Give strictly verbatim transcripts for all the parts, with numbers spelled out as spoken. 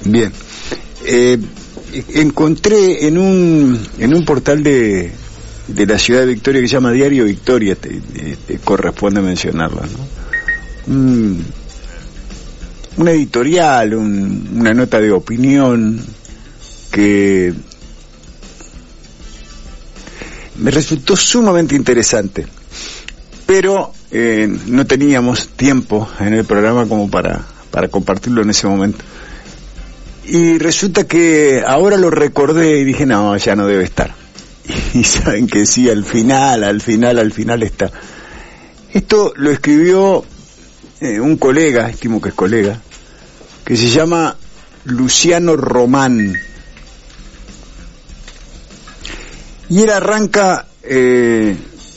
Bien. Eh, encontré en un en un portal de, de la ciudad de Victoria que se llama Diario Victoria, te, te, te corresponde mencionarlo, ¿no? Un, un editorial, un, una nota de opinión que me resultó sumamente interesante, pero eh, no teníamos tiempo en el programa como para, para compartirlo en ese momento. Y resulta que ahora lo recordé y dije, no, ya no debe estar. Y saben que sí, al final, al final, al final está. Esto lo escribió eh, un colega, estimo que es colega, que se llama Luciano Román. Y él arranca eh,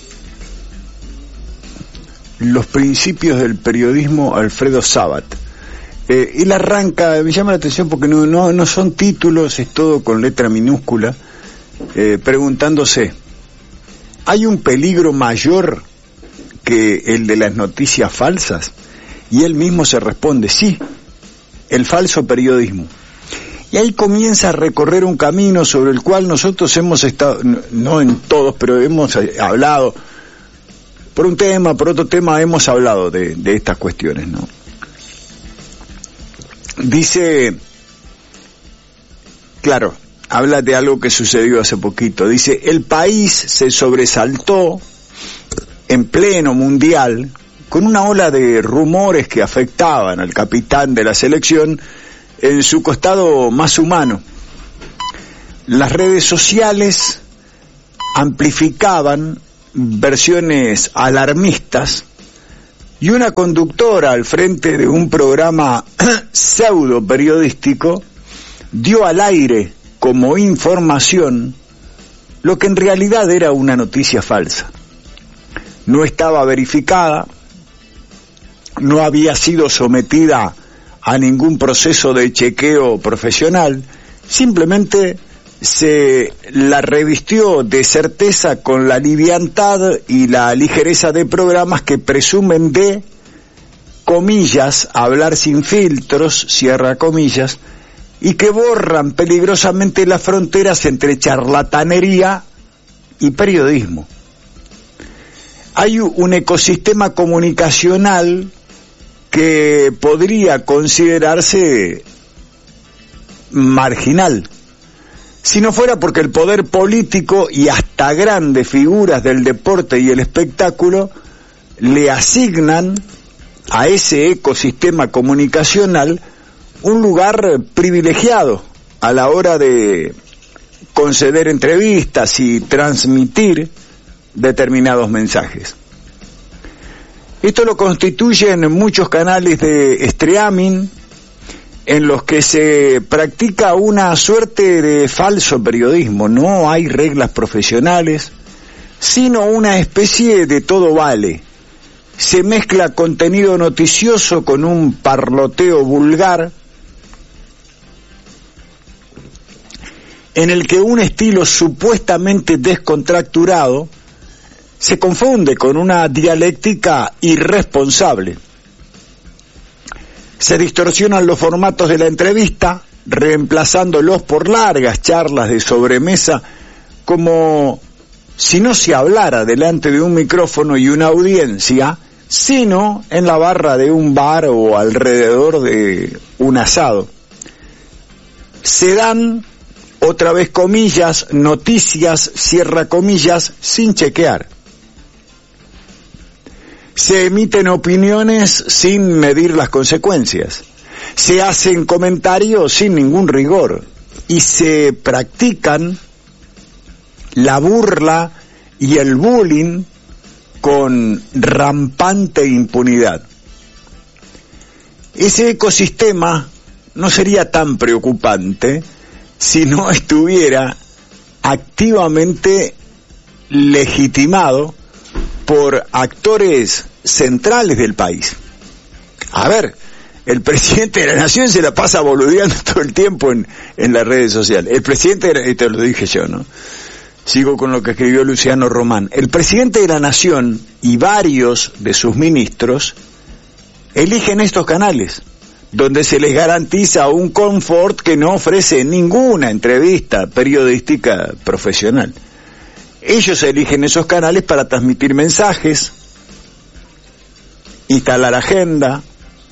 los principios del periodismo Alfredo Sabat. Eh, él arranca, me llama la atención porque no, no, no son títulos, es todo con letra minúscula, eh, preguntándose, ¿hay un peligro mayor que el de las noticias falsas? Y él mismo se responde, sí, el falso periodismo. Y ahí comienza a recorrer un camino sobre el cual nosotros hemos estado, no en todos, pero hemos hablado, por un tema, por otro tema, hemos hablado de, de estas cuestiones, ¿no? Dice, claro, habla de algo que sucedió hace poquito, dice, el país se sobresaltó en pleno mundial con una ola de rumores que afectaban al capitán de la selección en su costado más humano. Las redes sociales amplificaban versiones alarmistas y una conductora al frente de un programa pseudo periodístico dio al aire como información lo que en realidad era una noticia falsa. No estaba verificada, no había sido sometida a ningún proceso de chequeo profesional, simplemente se la revistió de certeza con la liviandad y la ligereza de programas que presumen de, comillas, hablar sin filtros, cierra comillas, y que borran peligrosamente las fronteras entre charlatanería y periodismo. Hay un ecosistema comunicacional que podría considerarse marginal, si no fuera porque el poder político y hasta grandes figuras del deporte y el espectáculo le asignan a ese ecosistema comunicacional un lugar privilegiado a la hora de conceder entrevistas y transmitir determinados mensajes. Esto lo constituyen muchos canales de streaming en los que se practica una suerte de falso periodismo. No hay reglas profesionales, sino una especie de todo vale. Se mezcla contenido noticioso con un parloteo vulgar, en el que un estilo supuestamente descontracturado se confunde con una dialéctica irresponsable. Se distorsionan los formatos de la entrevista, reemplazándolos por largas charlas de sobremesa, como si no se hablara delante de un micrófono y una audiencia, sino en la barra de un bar o alrededor de un asado. Se dan, otra vez comillas, noticias, cierra comillas, sin chequear. Se emiten opiniones sin medir las consecuencias, se hacen comentarios sin ningún rigor y se practican la burla y el bullying con rampante impunidad. Ese ecosistema no sería tan preocupante si no estuviera activamente legitimado por actores centrales del país. A ver, el presidente de la nación se la pasa boludeando todo el tiempo en, en las redes sociales. El presidente, de la, te lo dije yo, ¿no? Sigo con lo que escribió Luciano Román. El presidente de la nación y varios de sus ministros eligen estos canales donde se les garantiza un confort que no ofrece ninguna entrevista periodística profesional. Ellos eligen esos canales para transmitir mensajes, instalar agenda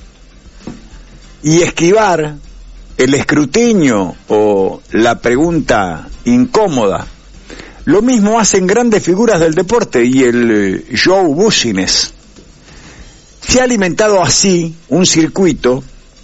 y esquivar el escrutinio o la pregunta incómoda. Lo mismo hacen grandes figuras del deporte y el show business. Se ha alimentado así un circuito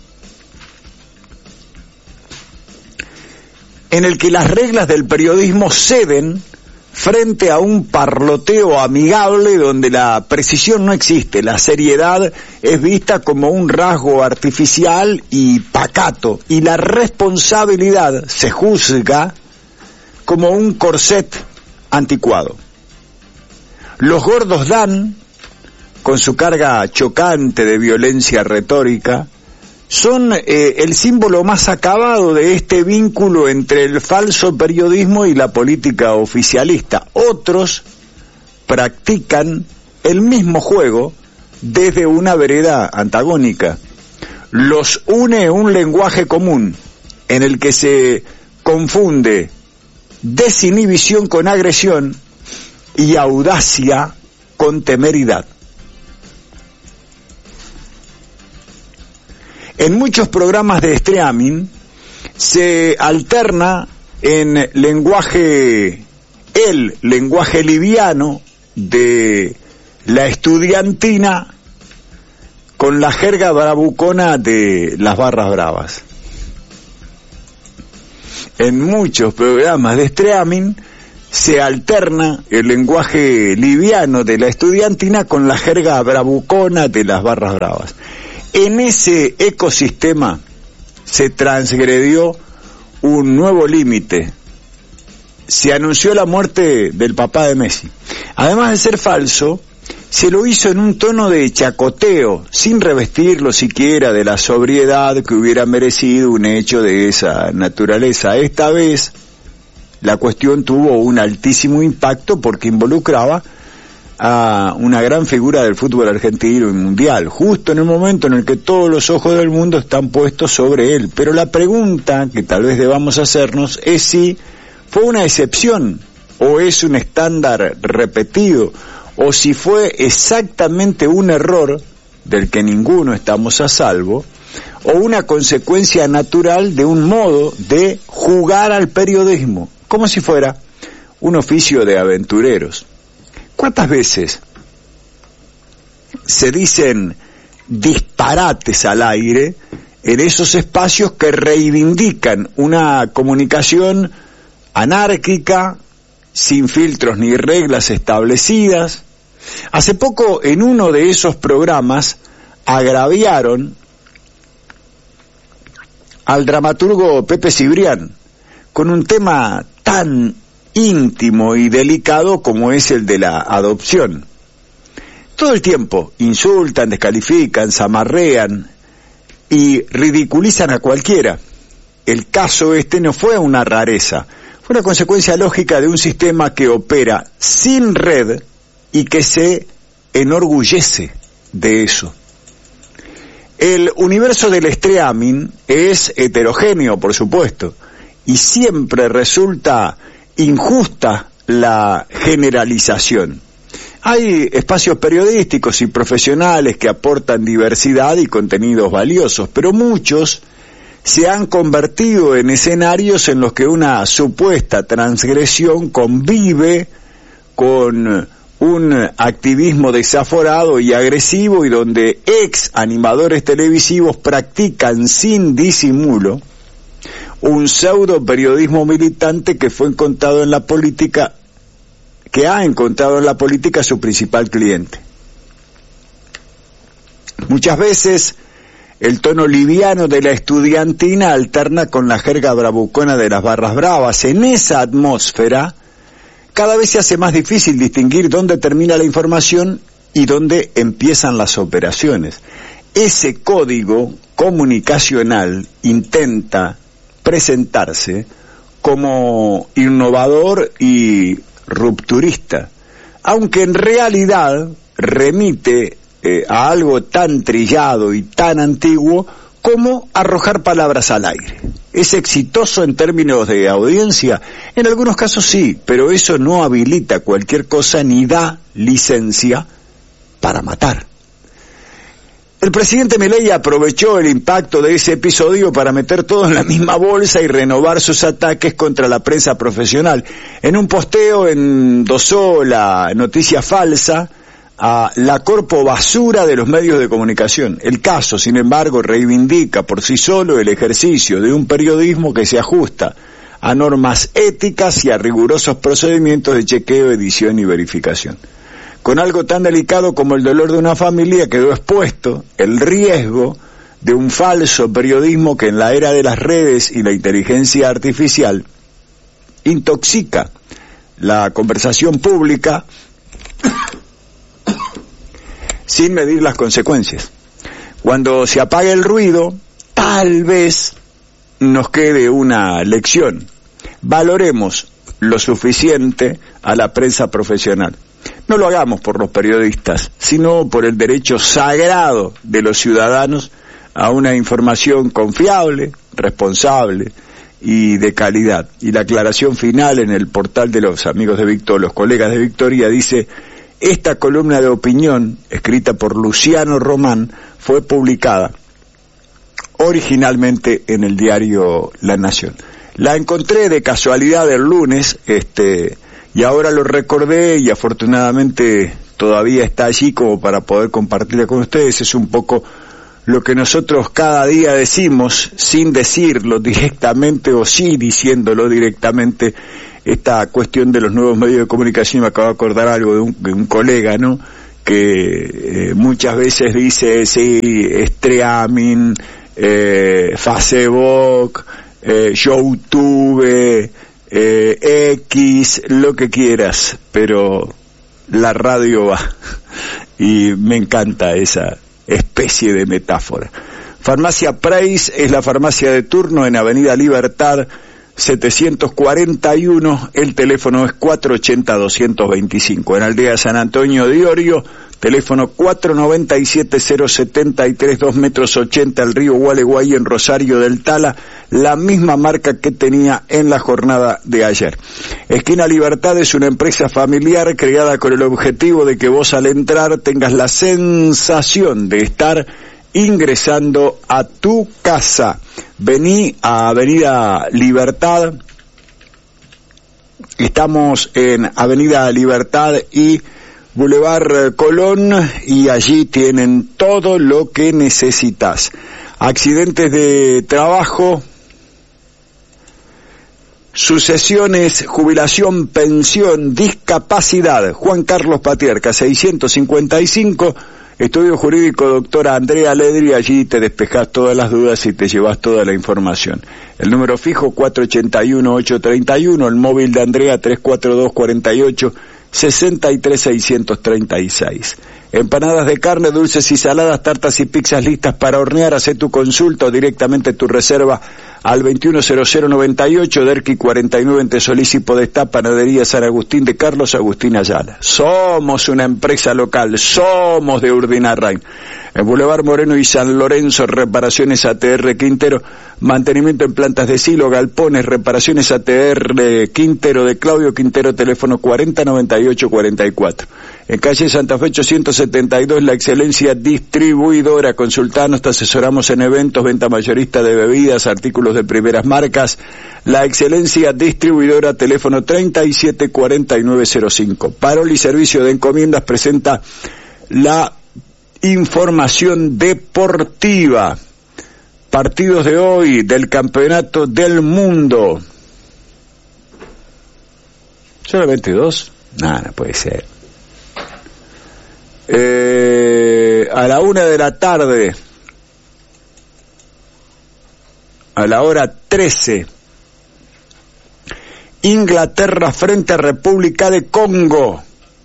en el que las reglas del periodismo ceden frente a un parloteo amigable donde la precisión no existe, la seriedad es vista como un rasgo artificial y pacato, y la responsabilidad se juzga como un corset anticuado. Los gordos dan, con su carga chocante de violencia retórica, son eh, el símbolo más acabado de este vínculo entre el falso periodismo y la política oficialista. Otros practican el mismo juego desde una vereda antagónica. Los une un lenguaje común en el que se confunde desinhibición con agresión y audacia con temeridad. En muchos programas de streaming se alterna en lenguaje, el lenguaje liviano de la estudiantina con la jerga bravucona de las barras bravas. En muchos programas de streaming se alterna el lenguaje liviano de la estudiantina con la jerga bravucona de las barras bravas. En ese ecosistema se transgredió un nuevo límite. Se anunció la muerte del papá de Messi. Además de ser falso, se lo hizo en un tono de chacoteo, sin revestirlo siquiera de la sobriedad que hubiera merecido un hecho de esa naturaleza. Esta vez, la cuestión tuvo un altísimo impacto porque involucraba a una gran figura del fútbol argentino y mundial, justo en el momento en el que todos los ojos del mundo están puestos sobre él. Pero la pregunta que tal vez debamos hacernos es si fue una excepción, o es un estándar repetido, o si fue exactamente un error del que ninguno estamos a salvo, o una consecuencia natural de un modo de jugar al periodismo, como si fuera un oficio de aventureros. ¿Cuántas veces se dicen disparates al aire en esos espacios que reivindican una comunicación anárquica, sin filtros ni reglas establecidas? Hace poco, en uno de esos programas, agraviaron al dramaturgo Pepe Cibrián con un tema tan íntimo y delicado como es el de la adopción. Todo el tiempo insultan, descalifican, zamarrean y ridiculizan a cualquiera. El caso este no fue una rareza, fue una consecuencia lógica de un sistema que opera sin red y que se enorgullece de eso. El universo del streaming es heterogéneo, por supuesto, y siempre resulta injusta la generalización. Hay espacios periodísticos y profesionales que aportan diversidad y contenidos valiosos, pero muchos se han convertido en escenarios en los que una supuesta transgresión convive con un activismo desaforado y agresivo, y donde ex animadores televisivos practican sin disimulo un pseudo periodismo militante que fue encontrado en la política, que ha encontrado en la política su principal cliente. Muchas veces el tono liviano de la estudiantina alterna con la jerga bravucona de las barras bravas. En esa atmósfera, cada vez se hace más difícil distinguir dónde termina la información y dónde empiezan las operaciones. Ese código comunicacional intenta presentarse como innovador y rupturista, aunque en realidad remite eh, a algo tan trillado y tan antiguo como arrojar palabras al aire. ¿Es exitoso en términos de audiencia? En algunos casos sí, pero eso no habilita cualquier cosa ni da licencia para matar. El presidente Milei aprovechó el impacto de ese episodio para meter todo en la misma bolsa y renovar sus ataques contra la prensa profesional. En un posteo endosó la noticia falsa a la corpo basura de los medios de comunicación. El caso, sin embargo, reivindica por sí solo el ejercicio de un periodismo que se ajusta a normas éticas y a rigurosos procedimientos de chequeo, edición y verificación. Con algo tan delicado como el dolor de una familia quedó expuesto el riesgo de un falso periodismo que en la era de las redes y la inteligencia artificial intoxica la conversación pública sin medir las consecuencias. Cuando se apague el ruido, tal vez nos quede una lección. Valoremos lo suficiente a la prensa profesional. No lo hagamos por los periodistas, sino por el derecho sagrado de los ciudadanos a una información confiable, responsable y de calidad. Y la aclaración final en el portal de los amigos de Victoria, los colegas de Victoria, dice: esta columna de opinión, escrita por Luciano Román, fue publicada originalmente en el diario La Nación. La encontré de casualidad el lunes, este... y ahora lo recordé y afortunadamente todavía está allí como para poder compartirla con ustedes. Es un poco lo que nosotros cada día decimos sin decirlo directamente o sí diciéndolo directamente, esta cuestión de los nuevos medios de comunicación. Me acabo de acordar algo de un, de un colega, ¿no?, que eh, muchas veces dice, sí, streaming, eh, Facebook, eh, YouTube, Eh, X, lo que quieras, pero la radio va, y me encanta esa especie de metáfora. Farmacia Preis es la farmacia de turno en Avenida Libertad setecientos cuarenta y uno, el teléfono es cuatro ochenta, doscientos veinticinco. En Aldea San Antonio de Iorio, teléfono cuatro noventa y siete, cero setenta y tres, dos metros ochenta, el río Gualeguay en Rosario del Tala, la misma marca que tenía en la jornada de ayer. Esquina Libertad es una empresa familiar creada con el objetivo de que vos al entrar tengas la sensación de estar ingresando a tu casa. Vení a Avenida Libertad, estamos en Avenida Libertad y Boulevard Colón, y allí tienen todo lo que necesitas. Accidentes de trabajo, sucesiones, jubilación, pensión, discapacidad. Juan Carlos Patriarca, seiscientos cincuenta y cinco, Estudio Jurídico Doctora Andrea Ledri, allí te despejás todas las dudas y te llevas toda la información. El número fijo cuatro ochenta y uno, ocho treinta y uno, el móvil de Andrea tres cuatro dos, cuarenta y ocho, sesenta y tres, seiscientos treinta y seis. Empanadas de carne, dulces y saladas, tartas y pizzas listas para hornear. Hacé tu consulta o directamente tu reserva al veintiuno cero cero noventa y ocho, Derqui cuarenta y nueve entre Solís y Podestá, Panadería San Agustín de Carlos Agustín Ayala. Somos una empresa local, somos de Urdinarrain. En Boulevard Moreno y San Lorenzo, reparaciones A T R Quintero, mantenimiento en plantas de silo, galpones, reparaciones A T R Quintero de Claudio Quintero, teléfono cuarenta noventa y ocho cuarenta y cuatro. En calle Santa Fe ochocientos setenta y dos, La Excelencia Distribuidora. Consultanos, te asesoramos en eventos, venta mayorista de bebidas, artículos de primeras marcas. La Excelencia Distribuidora, teléfono treinta y siete cuarenta y nueve cero cinco. Parol y Servicio de Encomiendas presenta la información deportiva. Partidos de hoy del Campeonato del Mundo. ¿Solamente dos? Nada, no puede ser. Eh, a la una de la tarde, a la hora trece, Inglaterra frente a República de Congo.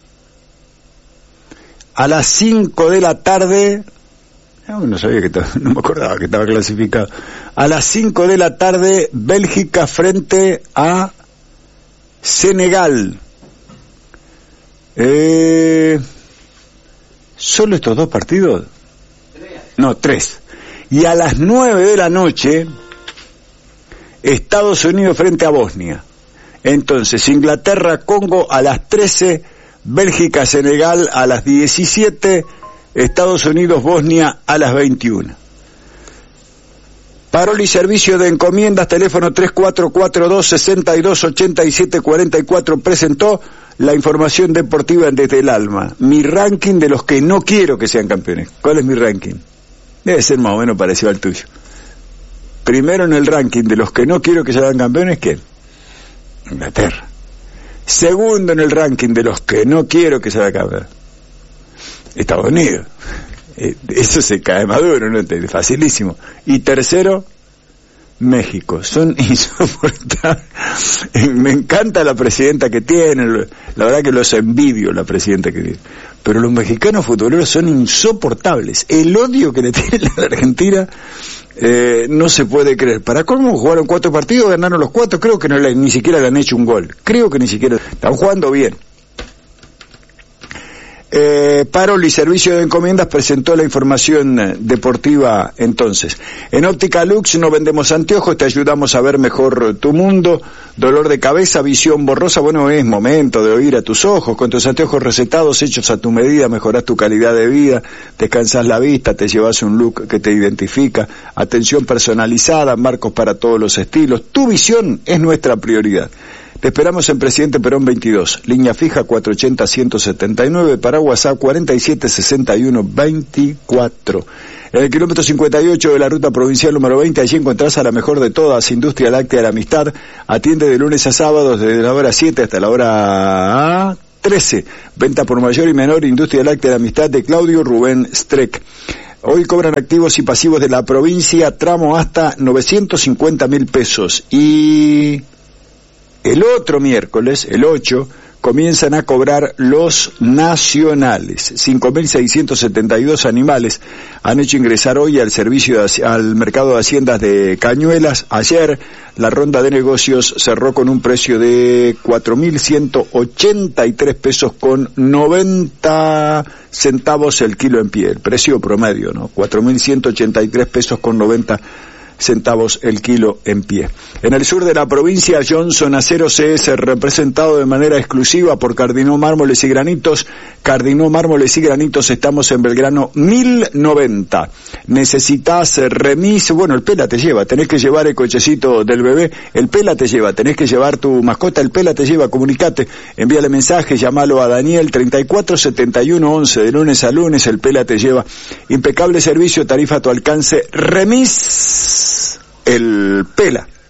A las cinco de la tarde, no, no sabía que estaba, no me acordaba que estaba clasificado. A las cinco de la tarde, Bélgica frente a Senegal. Eh... ¿Solo estos dos partidos? No, tres. Y a las nueve de la noche, Estados Unidos frente a Bosnia. Entonces, Inglaterra-Congo a las trece, Bélgica-Senegal a las diecisiete, Estados Unidos-Bosnia a las veintiuna. Parol y servicio de encomiendas, teléfono tres cuatro cuatro dos, seis dos ocho siete cuatro cuatro, presentó la información deportiva Desde el Alma. Mi ranking de los que no quiero que sean campeones. ¿Cuál es mi ranking? Debe ser más o menos parecido al tuyo. Primero en el ranking de los que no quiero que sean campeones, ¿quién? Inglaterra. Segundo en el ranking de los que no quiero que sean campeones, Estados Unidos. Eh, eso se cae maduro, ¿no? Facilísimo. Y tercero, México. Son insoportables. Me encanta la presidenta que tienen, la verdad que los envidio, la presidenta que tiene. Pero los mexicanos futboleros son insoportables. El odio que le tienen a la Argentina eh, no se puede creer. ¿Para cómo jugaron cuatro partidos? Ganaron los cuatro. Creo que no le, ni siquiera le han hecho un gol. Creo que ni siquiera. Están jugando bien. Eh, Parol y servicio de encomiendas presentó la información deportiva entonces. En Óptica Lux no vendemos anteojos, te ayudamos a ver mejor tu mundo. Dolor de cabeza, visión borrosa, bueno, es momento de oír a tus ojos. Con tus anteojos recetados, hechos a tu medida, mejorás tu calidad de vida, descansás la vista, te llevas un look que te identifica. Atención personalizada, marcos para todos los estilos. Tu visión es nuestra prioridad. Te esperamos en Presidente Perón veintidós, línea fija cuatrocientos ochenta, ciento setenta y nueve, para WhatsApp cuarenta y siete sesenta y uno veinticuatro. En el kilómetro cincuenta y ocho de la ruta provincial número veinte, allí encontrás a la mejor de todas, Industria Láctea de la Amistad. Atiende de lunes a sábados desde la hora siete hasta la hora trece. Venta por mayor y menor, Industria Láctea de la Amistad, de Claudio Rubén Streck. Hoy cobran activos y pasivos de la provincia, tramo hasta novecientos cincuenta mil pesos. Y el otro miércoles, el ocho, comienzan a cobrar los nacionales. cinco mil seiscientos setenta y dos animales han hecho ingresar hoy al servicio de, al mercado de haciendas de Cañuelas. Ayer la ronda de negocios cerró con un precio de cuatro mil ciento ochenta y tres pesos con noventa centavos el kilo en pie. El precio promedio, ¿no? cuatro mil ciento ochenta y tres pesos con noventa centavos el kilo en pie. En el sur de la provincia, Johnson Acero C S, representado de manera exclusiva por Cardinó Mármoles y Granitos. Cardinó Mármoles y Granitos, estamos en Belgrano mil noventa. Necesitas remis, bueno, el Pela te lleva, tenés que llevar el cochecito del bebé, el Pela te lleva, tenés que llevar tu mascota, el Pela te lleva, comunicate, envíale mensaje, llamalo a Daniel treinta y cuatro setenta y uno once, de lunes a lunes, el Pela te lleva. Impecable servicio, tarifa a tu alcance, remis, el Pela.